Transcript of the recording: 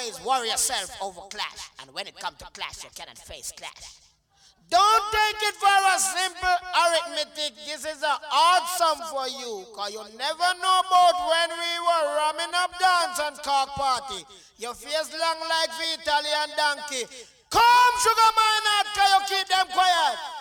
always worry yourself over clash. And when it comes to clash, you cannot face clash. Don't take it for a simple arithmetic. This is a hard sum for you. Cause you never know about when we were ramming up dance and cock party. Your face long like the Italian donkey. Come, sugar man, cause you keep them quiet.